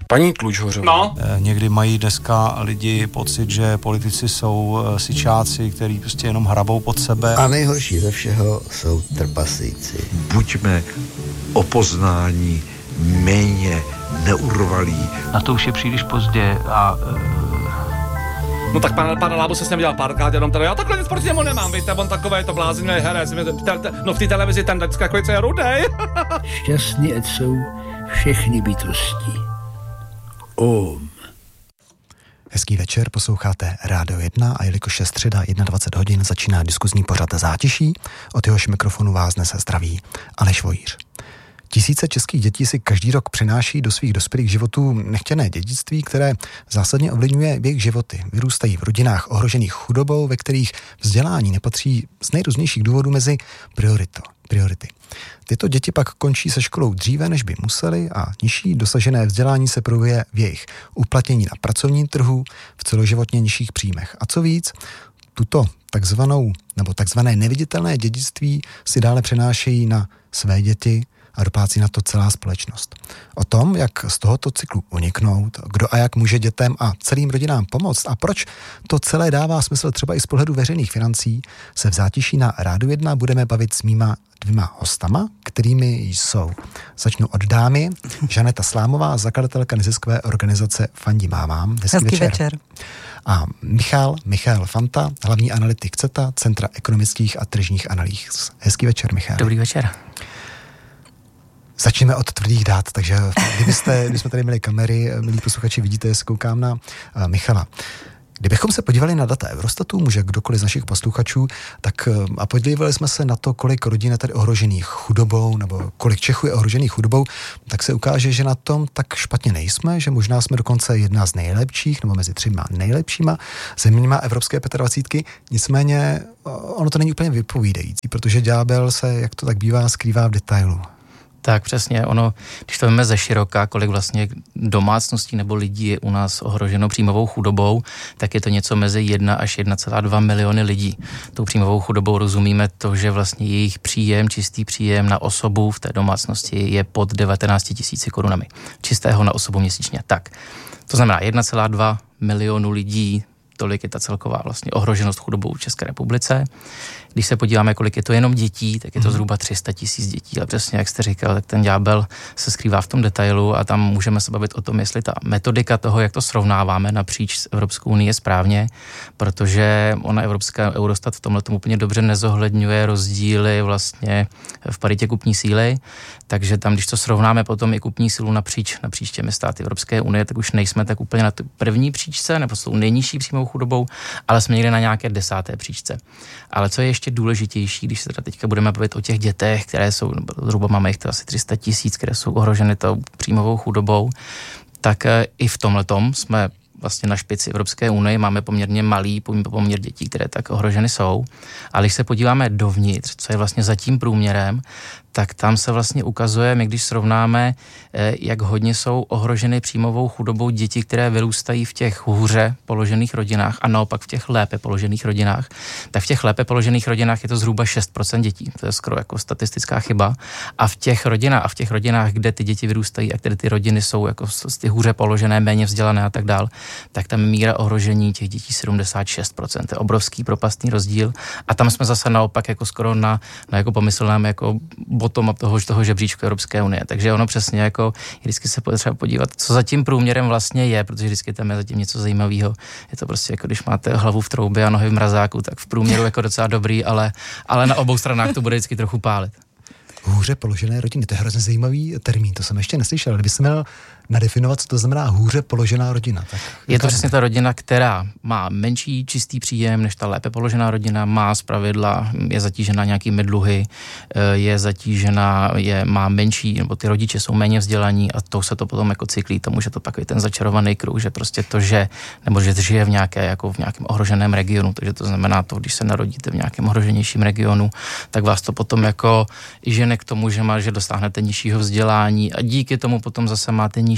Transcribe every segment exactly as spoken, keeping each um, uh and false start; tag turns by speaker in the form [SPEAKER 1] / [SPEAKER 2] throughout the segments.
[SPEAKER 1] Paní Tlučhořová.
[SPEAKER 2] No. Někdy mají dneska lidi pocit, že politici jsou sičáci, kteří prostě jenom hrabou pod sebe.
[SPEAKER 3] A nejhorší ze všeho jsou trpaslíci.
[SPEAKER 4] Buďme o poznání méně neurvalí.
[SPEAKER 5] Na to už je příliš pozdě a...
[SPEAKER 6] No tak pan, pan Lábo se s ním dělal párkrát, jenom teda já takhle nic proti němu nemám, víte, on takové to blázinné herec, no v té televizi ten vždycky jako je rudej.
[SPEAKER 7] Šťastný ať jsou všechny bytosti. Om.
[SPEAKER 8] Hezký večer, posloucháte Rádio jedna a jelikož je středa dvacet jedna hodin, začíná diskuzní pořad Zátiší. Od jehož mikrofonu vás dnes zdraví Aleš Vojíř. Tisíce českých dětí si každý rok přináší do svých dospělých životů nechtěné dědictví, které zásadně ovlivňuje jejich životy. Vyrůstají v rodinách ohrožených chudobou, ve kterých vzdělání nepatří z nejrůznějších důvodů mezi priorito, priority. Tyto děti pak končí se školou dříve, než by museli a nižší dosažené vzdělání se projevuje v jejich uplatnění na pracovním trhu, v celoživotně nižších příjmech. A co víc, tuto takzvanou nebo takzvané neviditelné dědictví si dále přenášejí na své děti a doplácí na to celá společnost. O tom, jak z tohoto cyklu uniknout, kdo a jak může dětem a celým rodinám pomoct a proč to celé dává smysl třeba i z pohledu veřejných financí, se v Zátiší na Rádiu jedna budeme bavit s mýma dvěma hostama, kterými jsou. Začnu od dámy, Žaneta Slámová, zakladatelka neziskové organizace Fandi mámám.
[SPEAKER 9] Hezký, Hezký večer. večer.
[SPEAKER 8] A Michal, Michal Fanta, hlavní analytik C E T A, Centra ekonomických a tržních analýz. Hezký večer, Michal.
[SPEAKER 9] Dobrý večer.
[SPEAKER 8] Začneme od tvrdých dát, takže kdybyste, kdybychom tady měli kamery, milí posluchači, vidíte, se koukám na uh, Michala. Kdybychom se podívali na data Eurostatu, může kdokoliv z našich posluchačů, tak a podívali jsme se na to, kolik rodin je tady ohrožených chudobou, nebo kolik Čechů je ohrožených chudobou, tak se ukáže, že na tom tak špatně nejsme, že možná jsme dokonce jedna z nejlepších, nebo mezi třema nejlepšíma zeměma Evropské dvacítky. Nicméně ono to není úplně vypovídající, protože ďábel se, jak to tak bývá, skrývá v detailu.
[SPEAKER 9] Tak přesně, ono, když to víme ze široka, kolik vlastně domácností nebo lidí je u nás ohroženo příjmovou chudobou, tak je to něco mezi jedna až jedna celá dva miliony lidí. Tou příjmovou chudobou rozumíme to, že vlastně jejich příjem, čistý příjem na osobu v té domácnosti je pod devatenáct tisíc korunami. Čistého na osobu měsíčně. Tak, to znamená jedna celá dva milionu lidí, tolik je ta celková vlastně ohroženost chudobou v České republice. Když se podíváme, kolik je to jenom dětí, tak je to zhruba tři sta tisíc dětí. Ale přesně, jak jste říkal, tak ten ďábel se skrývá v tom detailu a tam můžeme se bavit o tom, jestli ta metodika toho, jak to srovnáváme napříč s Evropskou unii je správně, protože ona Evropská Eurostat v tomhle tomu úplně dobře nezohledňuje rozdíly vlastně v paritě kupní síly, takže tam, když to srovnáme potom i kupní sílu napříč, napříč těmi státy Evropské unie, tak už nejsme tak úplně na tu první příčce, nebo s tou nejnižší příjmovou chudobou, ale jsme někde na nějaké desáté příčce. Ale co je ještě důležitější, když se teda teďka budeme bavit o těch dětech, které jsou, zhruba máme jich to asi tři sta tisíc, které jsou ohroženy tou příjmovou chudobou, tak i v tomhletom jsme vlastně na špici Evropské unie, máme poměrně malý poměr dětí, které tak ohroženy jsou. Ale když se podíváme dovnitř, co je vlastně za tím průměrem, tak tam se vlastně ukazuje, my když srovnáme, jak hodně jsou ohroženy příjmovou chudobou děti, které vyrůstají v těch hůře položených rodinách a naopak v těch lépe položených rodinách, tak v těch lépe položených rodinách je to zhruba šest procent dětí. To je skoro jako statistická chyba. A v těch rodinách, a v těch rodinách, kde ty děti vyrůstají a které ty rodiny jsou jako z ty hůře položené, méně vzdělané a tak dál, tak tam míra ohrožení těch dětí sedmdesát šest procent. To je obrovský propastný rozdíl. A tam jsme zase naopak jako skoro na, na jako pomyslném jako bottom toho, toho žebříčku Evropské unie. Takže ono přesně jako vždycky se potřeba podívat, co za tím průměrem vlastně je, protože vždycky tam je zatím něco zajímavého. Je to prostě jako když máte hlavu v troubě a nohy v mrazáku, tak v průměru jako docela dobrý, ale, ale na obou stranách to bude vždycky trochu pálit.
[SPEAKER 8] Hůře položené rodiny, to je hrozně zajímavý termín, to jsem ještě neslyšel. Kdyby jsem měl nadefinovat, co to znamená hůře položená rodina. Tak
[SPEAKER 9] je to přesně ta rodina, která má menší čistý příjem než ta lépe položená rodina, má zpravidla, je zatížená nějakými dluhy, je zatížená, je, má menší, nebo ty rodiče jsou méně vzdělaní a to se to potom jako cyklí tomu, že to takový ten začarovaný kruh, že prostě to, že, nebo že žije v nějaké, jako v nějakém ohroženém regionu, takže to znamená to, když se narodíte v nějakém ohroženějším regionu, tak vás to potom jako žene k tomu, že má, že dostáhnete nižšího vzdělání a díky tomu potom zase máte nižší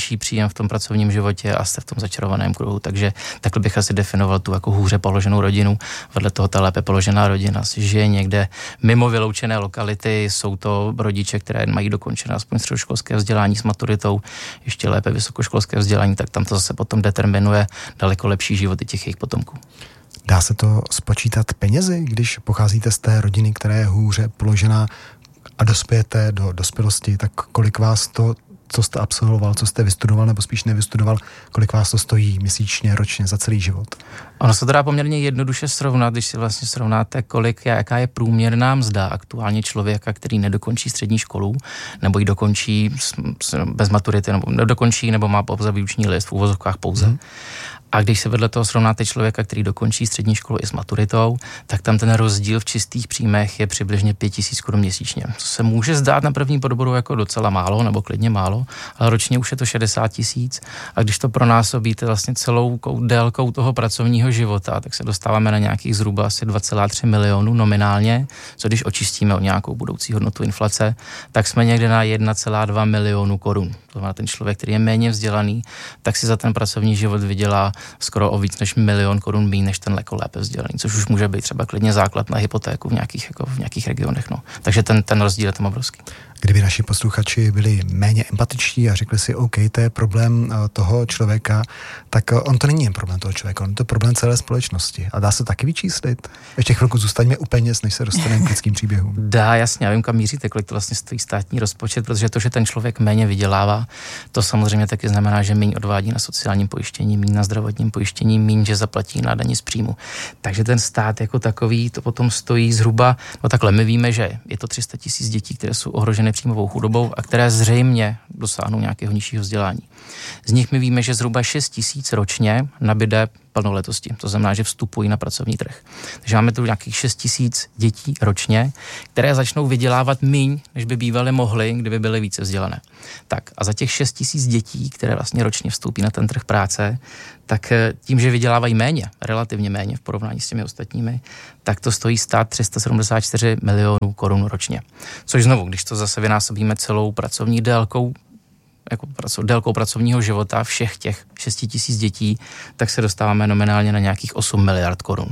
[SPEAKER 9] nižší příjem v tom pracovním životě a jste v tom začarovaném kruhu. Takže takhle bych asi definoval tu jako hůře položenou rodinu. Vedle toho ta lépe položená rodina si žije někde mimo vyloučené lokality. Jsou to rodiče, které mají dokončené aspoň středoškolské vzdělání s maturitou, ještě lépe vysokoškolské vzdělání, tak tam to zase potom determinuje daleko lepší životy těch jejich potomků.
[SPEAKER 8] Dá se to spočítat penězi, když pocházíte z té rodiny, která je hůře položená a dospějete do dospělosti, tak kolik vás to, co jste absolvoval, co jste vystudoval nebo spíš nevystudoval, kolik vás to stojí měsíčně, ročně, za celý život?
[SPEAKER 9] Ono se to dá poměrně jednoduše srovnat, když si vlastně srovnáte, kolik, jaká je průměrná mzda aktuálně člověka, který nedokončí střední školu, nebo ji dokončí bez maturity, nebo nedokončí, nebo má pouze výuční list v uvozovkách pouze. Hmm. A když se vedle toho srovnáte člověka, který dokončí střední školu i s maturitou, tak tam ten rozdíl v čistých příjmech je přibližně pět tisíc korun měsíčně. Co se může zdát na první podboru jako docela málo, nebo klidně málo, ale ročně už je to šedesát tisíc. A když to pronásobíte vlastně celou délkou toho pracovního života, tak se dostáváme na nějakých zhruba asi dva celá tři milionu nominálně, co když očistíme o nějakou budoucí hodnotu inflace, tak jsme někde na jedna celá dva milionu korun. To znamená, ten člověk, který je méně vzdělaný, tak si za ten pracovní život vydělá skoro o víc než milion korun méně než ten jako lépe vzdělaný, což už může být třeba klidně základ na hypotéku v nějakých, jako v nějakých regionech. No. Takže ten, ten rozdíl je tam obrovský.
[SPEAKER 8] Kdyby naši posluchači byli méně empatičtí a řekli si, OK, to je problém toho člověka, tak on to není jen problém toho člověka, on je to problém celé společnosti. A dá se taky vyčíslit? Ještě chvilku zůstaňme u peněz, než se dostaneme k lidským příběhům.
[SPEAKER 9] Dá, jasně, já vím, kam míříte, kolik to vlastně stojí státní rozpočet, protože to, že ten člověk méně vydělává, to samozřejmě taky znamená, že méně odvádí na sociálním pojištění, méně na zdravotním pojištění, méně, že zaplatí na daní z příjmu. Takže ten stát jako takový to potom stojí zhruba, no takhle, my víme, že je to tři sta tisíc dětí, které jsou ohroženy příjmovou chudobou a které zřejmě dosáhnou nějakého nižšího vzdělání. Z nich my víme, že zhruba šest tisíc ročně nabyde plnoletosti. To znamená, že vstupují na pracovní trh. Takže máme tu nějakých šest tisíc dětí ročně, které začnou vydělávat míň, než by bývaly mohly, kdyby byly více vzdělané. Tak a za těch šest tisíc dětí, které vlastně ročně vstoupí na ten trh práce, tak tím, že vydělávají méně, relativně méně v porovnání s těmi ostatními, tak to stojí stát tři sta sedmdesát čtyři milionů korun ročně. Což znovu, když to zase vynásobíme celou pracovní délkou, jako praco, délkou pracovního života všech těch šesti tisíc dětí, tak se dostáváme nominálně na nějakých osm miliard korun.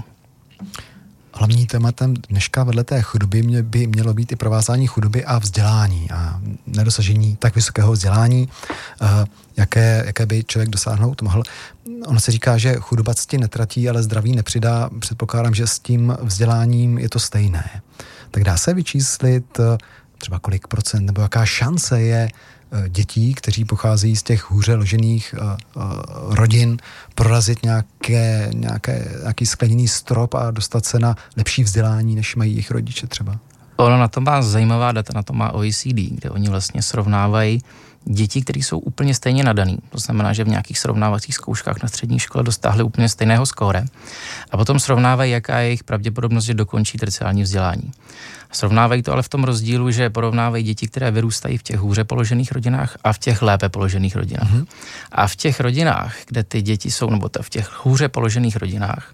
[SPEAKER 8] Hlavní tématem dneška vedle té chudoby by mělo být i provázání chudoby a vzdělání a nedosažení tak vysokého vzdělání, jaké, jaké by člověk dosáhnout mohl. Ono se říká, že chudoba cti netratí, ale zdraví nepřidá. Předpokládám, že s tím vzděláním je to stejné. Tak dá se vyčíslit třeba kolik procent nebo jaká šance je dětí, kteří pocházejí z těch hůře ložených uh, uh, rodin, prorazit nějaké, nějaké, nějaký skleněný strop a dostat se na lepší vzdělání, než mají jejich rodiče třeba?
[SPEAKER 9] Ono na to má zajímavá data, na to má O E C D, kde oni vlastně srovnávají děti, které jsou úplně stejně nadaný. To znamená, že v nějakých srovnávacích zkouškách na střední škole dostáhly úplně stejného skóre. A potom srovnávají, jaká je jejich pravděpodobnost, že dokončí terciární vzdělání. Srovnávají to ale v tom rozdílu, že porovnávají děti, které vyrůstají v těch hůře položených rodinách a v těch lépe položených rodinách. Mm-hmm. A v těch rodinách, kde ty děti jsou, nebo v těch hůře položených rodinách,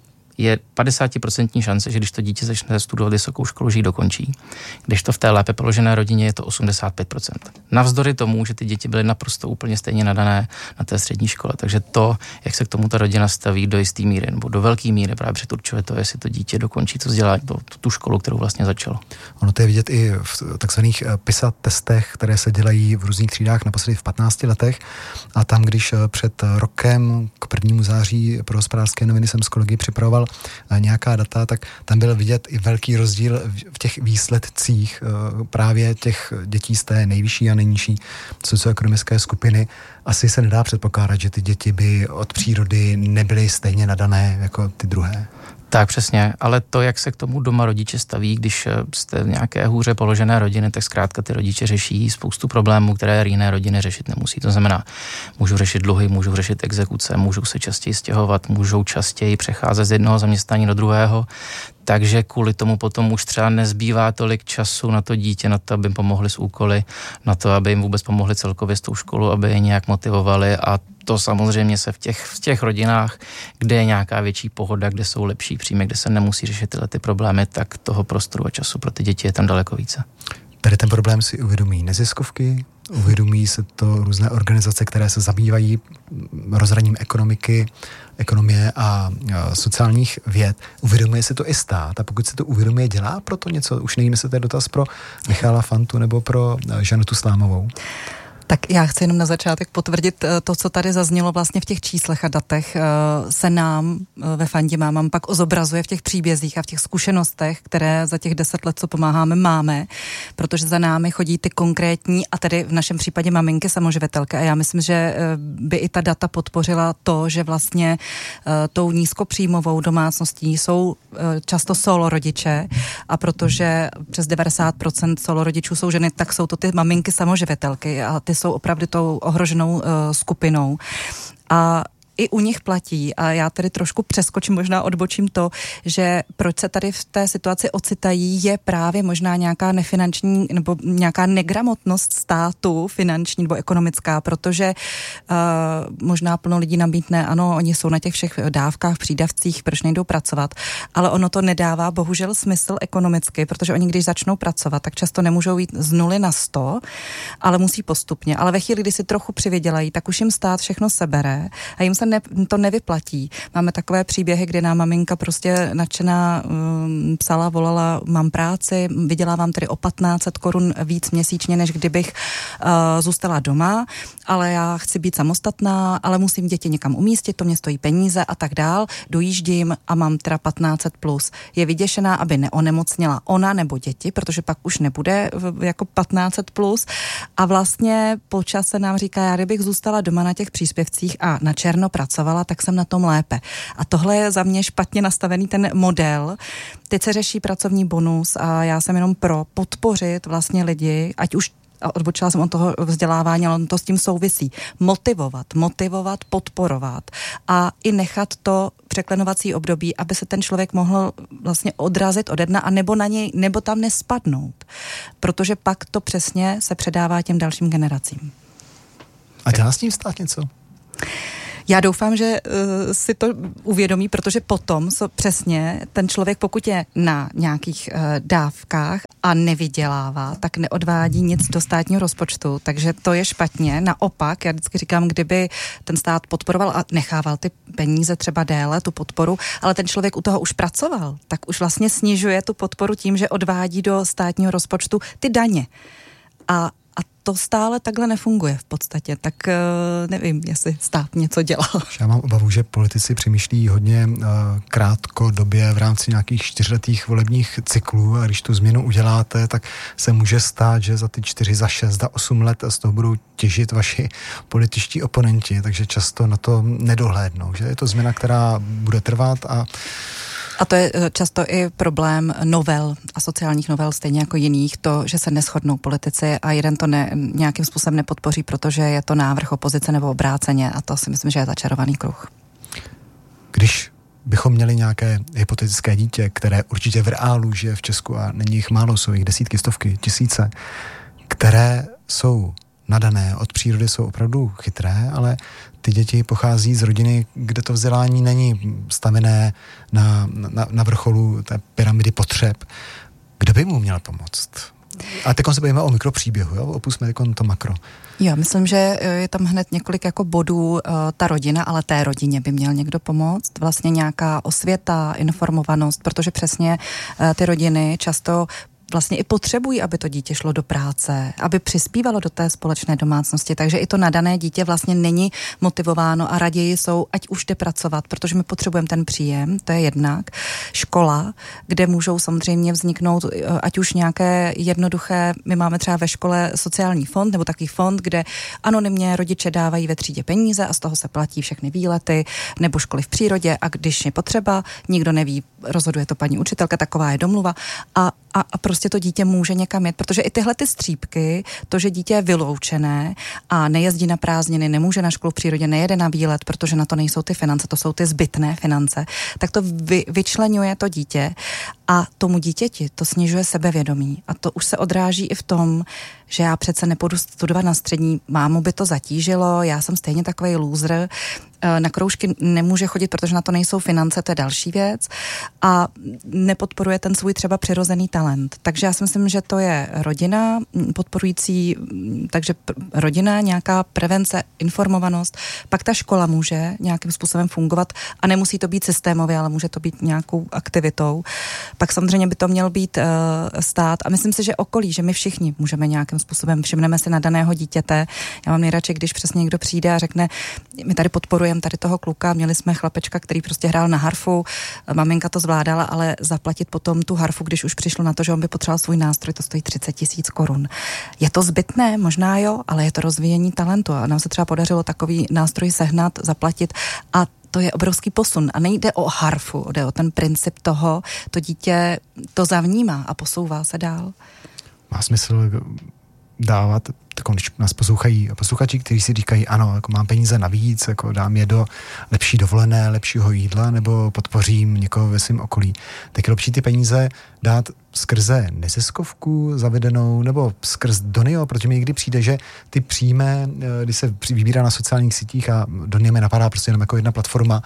[SPEAKER 9] je padesát procent šance, že když to dítě začne studovat vysokou školu, že ji dokončí. Když to v té lépe položené rodině je to osmdesát pět procent. Navzdory tomu, že ty děti byly naprosto úplně stejně nadané na té střední škole. Takže to, jak se k tomu ta rodina staví do jisté míry nebo do velké míry, právě předurčuje to, jestli to dítě dokončí to vzdělání, tu školu, kterou vlastně začalo.
[SPEAKER 8] Ono to je vidět i v takzvaných PISA testech, které se dělají v různých třídách, naposledy v patnácti letech. A tam, když před rokem k prvnímu září pro Hospodářské noviny jsem s kolegy připravoval nějaká data, tak tam byl vidět i velký rozdíl v těch výsledcích právě těch dětí z té nejvyšší a nejnižší socioekonomické skupiny. Asi se nedá předpokládat, že ty děti by od přírody nebyly stejně nadané jako ty druhé.
[SPEAKER 9] Tak přesně, ale to, jak se k tomu doma rodiče staví, když jste v nějaké hůře položené rodiny, tak zkrátka ty rodiče řeší spoustu problémů, které jiné rodiny řešit nemusí. To znamená, můžou řešit dluhy, můžou řešit exekuce, můžou se častěji stěhovat, můžou častěji přecházet z jednoho zaměstnání do druhého. Takže kvůli tomu potom už třeba nezbývá tolik času na to dítě, na to, aby jim pomohli s úkoly, na to, aby jim vůbec pomohli celkově s tou školu, aby je nějak motivovali, a to samozřejmě se v těch, v těch rodinách, kde je nějaká větší pohoda, kde jsou lepší příjmy, kde se nemusí řešit tyhle ty problémy, tak toho prostoru a času pro ty děti je tam daleko více.
[SPEAKER 8] Tady ten problém si uvědomí neziskovky, uvědomí se to různé organizace, které se zabývají rozhraním ekonomiky, ekonomie a sociálních věd. Uvědomuje si to i stát a pokud se to uvědomuje, dělá pro to něco? Už nevím, jestli to je dotaz pro Michala Fantu nebo pro Žanetu Slámovou.
[SPEAKER 1] Tak já chci jenom na začátek potvrdit to, co tady zaznělo vlastně v těch číslech a datech. Se nám ve Fandě Mámám pak zobrazuje v těch příbězích a v těch zkušenostech, které za těch deset let, co pomáháme, máme, protože za námi chodí ty konkrétní a tedy v našem případě maminky samoživitelky a já myslím, že by i ta data podpořila to, že vlastně tou nízkopříjmovou domácností jsou často solo rodiče a protože přes devadesát procent solo rodičů jsou ženy, tak jsou to ty maminky samoživitelky a ty jsou opravdu tou ohroženou uh, skupinou. A i u nich platí, a já tady trošku přeskočím, možná odbočím to, že proč se tady v té situaci ocitají, je právě možná nějaká nefinanční nebo nějaká negramotnost státu, finanční nebo ekonomická, protože uh, možná plno lidí nabídne, ano, oni jsou na těch všech dávkách, přídavcích, proč nejdou pracovat, ale ono to nedává bohužel smysl ekonomicky, protože oni, když začnou pracovat, tak často nemůžou jít z nuly na sto, ale musí postupně. Ale ve chvíli, kdy si trochu přivydělají, tak už jim stát všechno sebere a jim se ne, to nevyplatí. Máme takové příběhy, kdy nám maminka prostě nadšená um, psala, volala, mám práci, vydělávám tedy o patnáct set korun víc měsíčně, než kdybych uh, zůstala doma, ale já chci být samostatná, ale musím děti někam umístit, to mě stojí peníze a tak dál, dojíždím a mám teda patnáct set plus. Je vyděšená, aby neonemocněla ona nebo děti, protože pak už nebude jako patnáct set plus a vlastně po čase nám říká, já kdybych zůstala doma na těch příspěvcích a na černo pracovala, tak jsem na tom lépe. A tohle je za mě špatně nastavený ten model. Teď se řeší pracovní bonus a já jsem jenom pro podpořit vlastně lidi, ať už a odbočila jsem od toho vzdělávání, ale on to s tím souvisí. Motivovat, motivovat, podporovat a i nechat to překlenovací období, aby se ten člověk mohl vlastně odrazit ode dna a nebo na něj, nebo tam nespadnout. Protože pak to přesně se předává těm dalším generacím.
[SPEAKER 8] A dělá s tím stát něco?
[SPEAKER 1] Já doufám, že uh, si to uvědomí, protože potom so, přesně ten člověk, pokud je na nějakých uh, dávkách a nevydělává, tak neodvádí nic do státního rozpočtu, takže to je špatně. Naopak, já vždycky říkám, kdyby ten stát podporoval a nechával ty peníze třeba déle, tu podporu, ale ten člověk u toho už pracoval, tak už vlastně snižuje tu podporu tím, že odvádí do státního rozpočtu ty daně. A to stále takhle nefunguje v podstatě, tak uh, nevím, jestli stát něco dělá.
[SPEAKER 8] Já mám obavu, že politici přemýšlí hodně uh, krátkodobě v rámci nějakých čtyřletých volebních cyklů a když tu změnu uděláte, tak se může stát, že za ty čtyři, za šest, za osm let z toho budou těžit vaši političtí oponenti, takže často na to nedohlédnou, že je to změna, která bude trvat a
[SPEAKER 1] A to je často i problém novel a sociálních novel, stejně jako jiných, to, že se neshodnou politici a jeden to ne, nějakým způsobem nepodpoří, protože je to návrh opozice nebo obráceně a to si myslím, že je začarovaný kruh.
[SPEAKER 8] Když bychom měli nějaké hypotetické dítě, které určitě v reálu žije v Česku a není jich málo, jsou jich desítky, stovky, tisíce, které jsou nadané, od přírody jsou opravdu chytré, ale ty děti pochází z rodiny, kde to vzdělání není stavěné na, na, na vrcholu té pyramidy potřeb. Kdo by mu měl pomoct? A teď se bavíme o mikropříběhu, jo? Opusme teď to makro.
[SPEAKER 1] Já myslím, že je tam hned několik jako bodů, ta rodina, ale té rodině by měl někdo pomoct. Vlastně nějaká osvěta, informovanost, protože přesně ty rodiny často vlastně i potřebují, aby to dítě šlo do práce, aby přispívalo do té společné domácnosti, takže i to nadané dítě vlastně není motivováno a raději jsou, ať už jde pracovat, protože my potřebujeme ten příjem, to je jednak. Škola, kde můžou samozřejmě vzniknout ať už nějaké jednoduché, my máme třeba ve škole sociální fond, nebo takový fond, kde anonymně rodiče dávají ve třídě peníze a z toho se platí všechny výlety, nebo školy v přírodě a když je potřeba, nikdo neví, rozhoduje to paní učitelka, taková je domluva a, a, a prostě to dítě může někam jet, protože i tyhle ty střípky, to, že dítě je vyloučené a nejezdí na prázdniny, nemůže na školu v přírodě, nejede na výlet, protože na to nejsou ty finance, to jsou ty zbytné finance, tak to vy, vyčleňuje to dítě A tomu dítěti to snižuje sebevědomí. A to už se odráží i v tom, že já přece nepůjdu studovat na střední, mámu by to zatížilo, já jsem stejně takovej loser, na kroužky nemůže chodit, protože na to nejsou finance, to je další věc a nepodporuje ten svůj třeba přirozený talent. Takže já si myslím, že to je rodina podporující, takže rodina, nějaká prevence, informovanost, pak ta škola může nějakým způsobem fungovat a nemusí to být systémově, ale může to být nějakou aktivitou. Pak samozřejmě by to měl být uh, stát a myslím si, že okolí, že my všichni můžeme nějakým způsobem, všimneme si na daného dítěte. Já mám nejradši, když přesně někdo přijde a řekne, my tady podporujeme tady toho kluka, měli jsme chlapečka, který prostě hrál na harfu, maminka to zvládala, ale zaplatit potom tu harfu, když už přišlo na to, že on by potřeboval svůj nástroj, to stojí třicet tisíc korun. Je to zbytné? Možná jo, ale je to rozvíjení talentu a nám se třeba podařilo takový nástroj sehnat, zaplatit a to je obrovský posun. A nejde o harfu, jde o ten princip toho, to dítě to zavnímá a posouvá se dál.
[SPEAKER 8] Má smysl dávat, tak když nás poslouchají posluchači, kteří si říkají, ano, jako mám peníze navíc, jako dám je do lepší dovolené, lepšího jídla, nebo podpořím někoho ve svém okolí. Tak je lepší ty peníze dát skrze neziskovku zavedenou, nebo skrz Donio, protože mi někdy přijde, že ty příjme, když se vybírá na sociálních sítích a Donio mi napadá prostě jenom jako jedna platforma,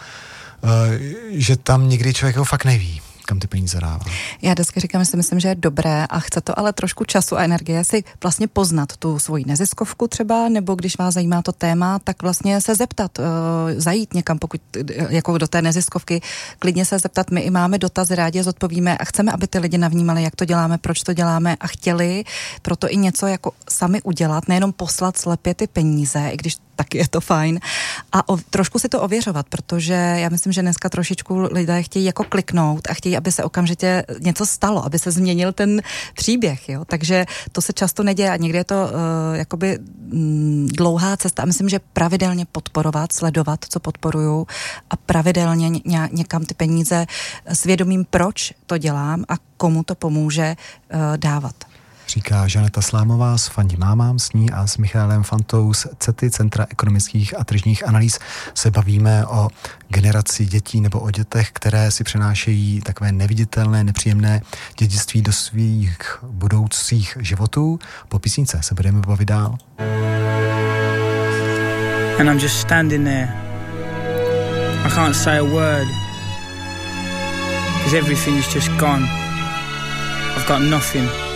[SPEAKER 8] že tam někdy člověk ho fakt neví, kam ty peníze dává. Já vždycky říkám, že si myslím, že je dobré a chce to ale trošku času a energie si vlastně poznat tu svoji neziskovku třeba, nebo když vás zajímá to téma, tak vlastně se zeptat, uh, zajít někam, pokud jako do té neziskovky, klidně se zeptat, my i máme dotazy, rádi je zodpovíme a chceme, aby ty lidi navnímali, jak to děláme, proč to děláme a chtěli proto i něco jako sami udělat, nejenom poslat slepě ty peníze, i když taky je to fajn. A o, trošku si to ověřovat, protože já myslím, že dneska trošičku lidé chtějí jako kliknout a chtějí, aby se okamžitě něco stalo, aby se změnil ten příběh, jo. Takže to se často neděje a někdy je to uh, jakoby mm, dlouhá cesta a myslím, že pravidelně podporovat, sledovat, co podporuju a pravidelně ně, někam ty peníze svědomím, proč to dělám a komu to pomůže uh, dávat. Říká Žaneta Slámová z Fandi mámám, s ní a s Michálem Fantou z CETY, Centra ekonomických a tržních analýz, se bavíme o generaci dětí nebo o dětech, které si přenášejí takové neviditelné, nepříjemné dědictví do svých budoucích životů. Po písničce se budeme bavit dál.
[SPEAKER 10] And I'm just standing there. I can't say a word. Because everything is just gone. I've got nothing.